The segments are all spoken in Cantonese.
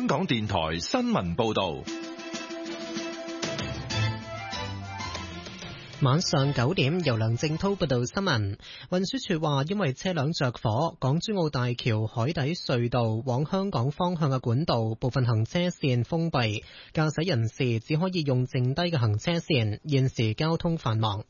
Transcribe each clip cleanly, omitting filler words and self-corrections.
港電台新聞報道。 晚上9點，由梁正滔報道新聞。運輸署話，因為車輛着火，港珠澳大橋海底隧道往香港方向嘅管道部分行車線封閉，駕駛人士只可以用剩低嘅行車線，現時交通繁忙。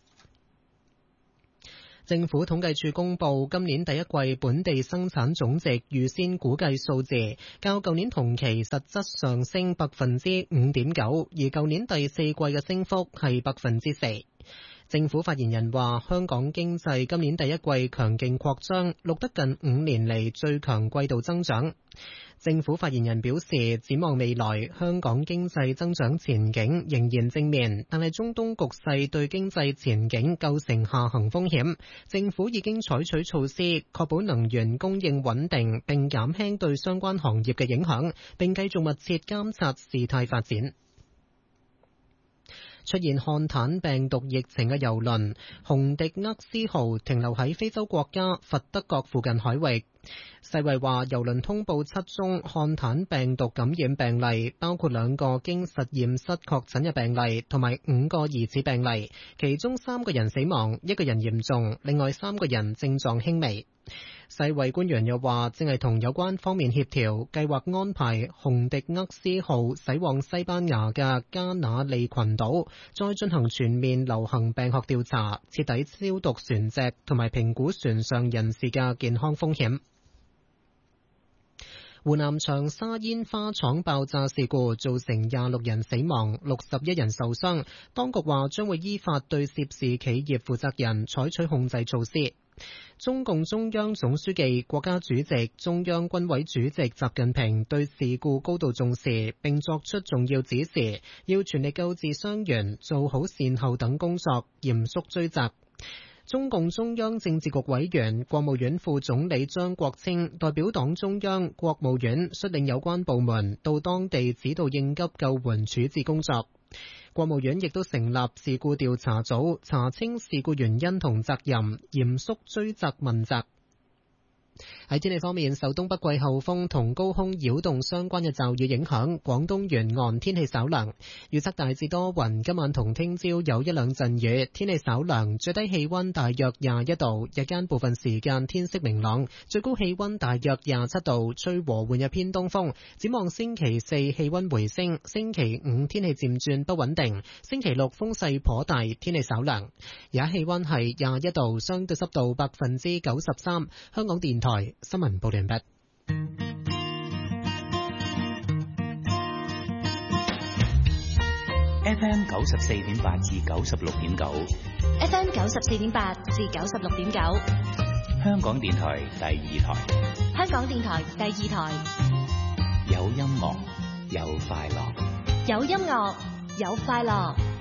政府統計處公布今年第一季本地生產總值預先估計數字，較舊年同期實質上升 5.9%， 而舊年第四季嘅升幅係 4%。政府發言人話，香港經濟今年第一季強勁擴張，錄得近5年嚟最強季度增長。政府發言人表示，展望未來，香港經濟增長前景仍然正面，但係中東局勢對經濟前景構成下行風險。政府已經採取措施，確保能源供應穩定，並減輕對相關行業嘅影響，並繼續密切監察事態發展。出現漢坦病毒疫情嘅郵輪洪迪厄斯號停留喺非洲國家佛得角附近海域。世衛話，郵輪通報7宗漢坦病毒感染病例，包括2個經實驗室確診嘅病例，同埋5個疑似病例，其中3個人死亡，1個人嚴重，另外3個人症狀輕微。世衛官員又話，正係同有關方面協調，計劃安排洪迪厄斯號駛往西班牙嘅加那利群島，再進行全面流行病學調查，徹底消毒船隻，同埋評估船上人士嘅健康風險。湖南長沙煙花廠爆炸事故造成26人死亡，61人受傷，當局話將會依法對涉事企業負責人採取控制措施。中共中央總書記、國家主席、中央軍委主席習近平對事故高度重視，並作出重要指示，要全力救治傷員，做好善後等工作，嚴肅追責。中共中央政治局委員、國務院副總理張國清代表黨中央、國務院率領有關部門到當地指導應急救援處置工作。國務院亦都成立事故調查組，查清事故原因同責任，嚴肅追責問責。喺天氣方面，受東北季候風同高空擾動相關嘅驟雨影響，廣東沿岸天氣稍涼。預測大致多雲，今晚同聽朝有一兩陣雨，天氣稍涼，最低氣溫大約21度，日間部分時間天色明朗，最高氣溫大約27度，吹和緩嘅偏東風。展望星期四氣溫回升，星期五天氣漸轉不穩定，星期六風勢頗大，天氣稍涼。而家氣溫係21度，相對濕度93%。香港電台新聞報道完畢。 FM 94.8至96.9 ，FM 94.8至96.9， 香港電台第二台， 香港電台第二台， 有音樂有快樂， 有音樂有快樂。